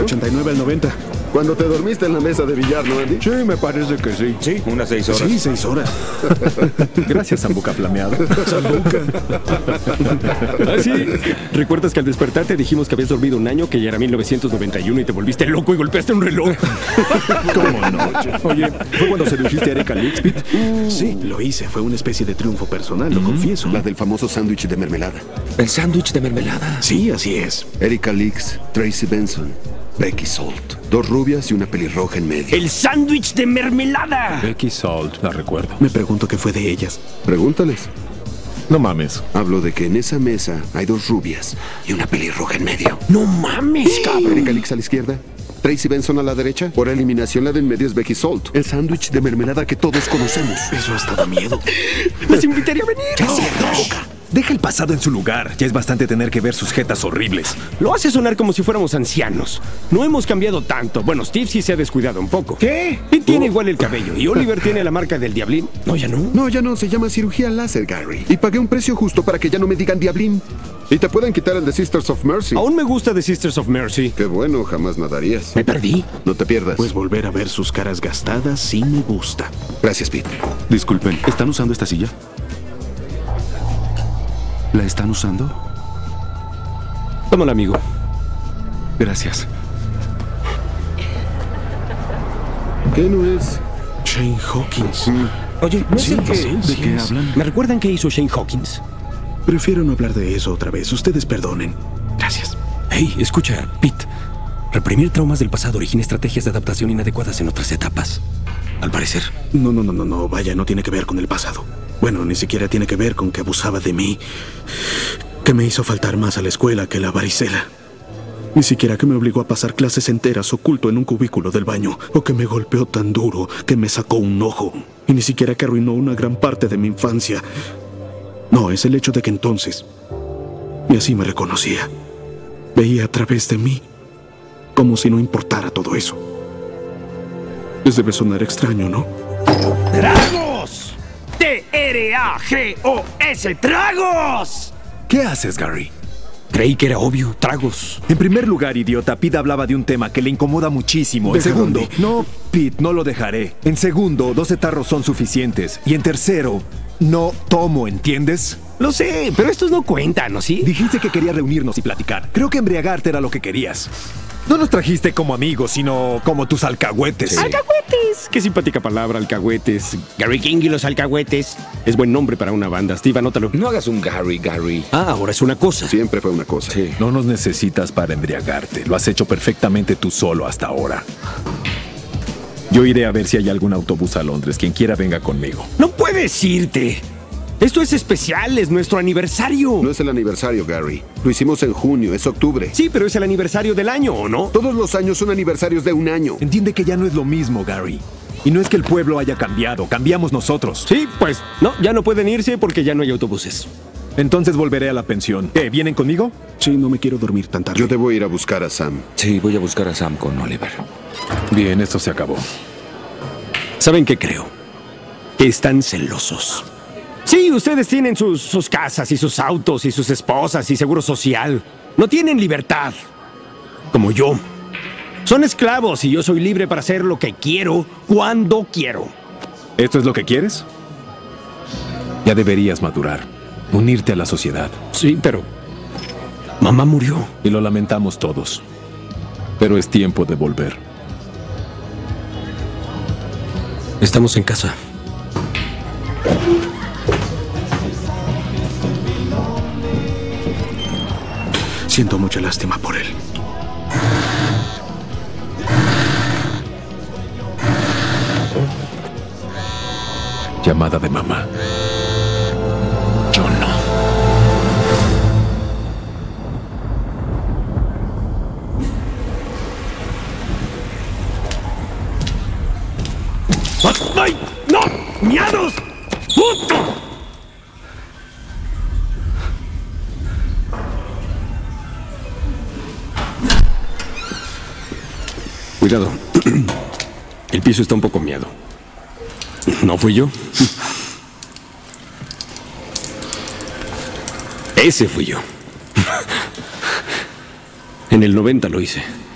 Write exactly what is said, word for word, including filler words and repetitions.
ochenta y nueve al noventa. Cuando te dormiste en la mesa de billar, ¿no, Andy? Sí, me parece que sí. Sí, unas seis horas. Sí, seis horas. Gracias, Sambuca flameado. Sambuca. ¿Ah, sí? ¿Recuerdas que al despertar te dijimos que habías dormido un año, que ya era mil novecientos noventa y uno y te volviste loco y golpeaste un reloj? ¿Cómo no? Oye, ¿fue cuando seduciste a Erika Lix, Pete? Sí, lo hice. Fue una especie de triunfo personal, lo confieso. La del famoso sándwich de mermelada. El sándwich de mermelada. Sí, así es. Erika Lix, Tracy Benson, Becky Salt. Dos rubias y una pelirroja en medio. ¡El sándwich de mermelada! Becky Salt, la recuerdo. Me pregunto qué fue de ellas. Pregúntales. No mames. Hablo de que en esa mesa hay dos rubias y una pelirroja en medio. ¡No mames, cabrón! Erika Lix a la izquierda, Tracy Benson a la derecha. Por eliminación, la de en medio es Becky Salt. El sándwich de mermelada que todos conocemos. Eso hasta da miedo. ¡Les invitaría a venir! ¡Ya cierra la boca! Deja el pasado en su lugar. Ya es bastante tener que ver sus jetas horribles. Lo hace sonar como si fuéramos ancianos. No hemos cambiado tanto. Bueno, Steve sí se ha descuidado un poco. ¿Qué? Y tiene igual el cabello. Y Oliver tiene la marca del diablín. No, ya no. No, ya no, se llama cirugía láser, Gary. Y pagué un precio justo para que ya no me digan diablín. Y te pueden quitar el de Sisters of Mercy. Aún me gusta The Sisters of Mercy. Qué bueno, jamás nadarías. Me perdí. No te pierdas. Pues volver a ver sus caras gastadas sí me gusta. Gracias, Pete. Disculpen, ¿están usando esta silla? ¿La están usando? Tómala, amigo. Gracias. ¿Qué no es? Shane Hawkins. Oye, ¿no es Sí, el que- sí, ¿De sí qué es. hablan? ¿Me recuerdan qué hizo Shane Hawkins? Prefiero no hablar de eso otra vez. Ustedes perdonen. Gracias. Hey, escucha, Pete. Reprimir traumas del pasado origina estrategias de adaptación inadecuadas en otras etapas. Al parecer. No, no, no, no, no. Vaya, no tiene que ver con el pasado. Bueno, ni siquiera tiene que ver con que abusaba de mí. Que me hizo faltar más a la escuela que la varicela. Ni siquiera que me obligó a pasar clases enteras oculto en un cubículo del baño. O que me golpeó tan duro que me sacó un ojo. Y ni siquiera que arruinó una gran parte de mi infancia. No, es el hecho de que entonces... Y así me reconocía. Veía a través de mí. Como si no importara todo eso. Les debe sonar extraño, ¿no? ¡Tragos! T R A G O S, ¡tragos! ¿Qué haces, Gary? Creí que era obvio, tragos. En primer lugar, idiota, Pete hablaba de un tema que le incomoda muchísimo. En Deja segundo, dónde. no, Pete, no lo dejaré. En segundo, doce tarros son suficientes. Y en tercero, no tomo, ¿entiendes? Lo sé, pero estos no cuentan, ¿no sí? Dijiste que querías reunirnos y platicar. Creo que embriagarte era lo que querías. No nos trajiste como amigos, sino como tus alcahuetes. ¡Alcahuetes! Qué simpática palabra, alcahuetes. Gary King y los alcahuetes. Es buen nombre para una banda. Steve, anótalo. No hagas un Gary, Gary. Ah, ahora es una cosa. Siempre fue una cosa. Sí. No nos necesitas para embriagarte. Lo has hecho perfectamente tú solo hasta ahora. Yo iré a ver si hay algún autobús a Londres. Quien quiera venga conmigo. No puedes irte. Esto es especial, es nuestro aniversario. No es el aniversario, Gary. Lo hicimos en junio, es octubre. Sí, pero es el aniversario del año, ¿o no? Todos los años son aniversarios de un año. Entiende que ya no es lo mismo, Gary. Y no es que el pueblo haya cambiado, cambiamos nosotros. Sí, pues no, ya no pueden irse porque ya no hay autobuses. Entonces volveré a la pensión. ¿Qué, vienen conmigo? Sí, no me quiero dormir tan tarde. Yo debo ir a buscar a Sam. Sí, voy a buscar a Sam con Oliver. Bien, esto se acabó. ¿Saben qué creo? Que están celosos. Sí, ustedes tienen sus, sus casas y sus autos y sus esposas y seguro social. No tienen libertad. Como yo. Son esclavos y yo soy libre para hacer lo que quiero, cuando quiero. ¿Esto es lo que quieres? Ya deberías madurar. Unirte a la sociedad. Sí, pero... mamá murió. Y lo lamentamos todos. Pero es tiempo de volver. Estamos en casa. Siento mucha lástima por él. Llamada de mamá. Yo no. ¡Ay! ¡No! ¡Miados! ¡Puto! Cuidado. El piso está un poco miado. ¿No fui yo? Ese fui yo. En el noventa lo hice.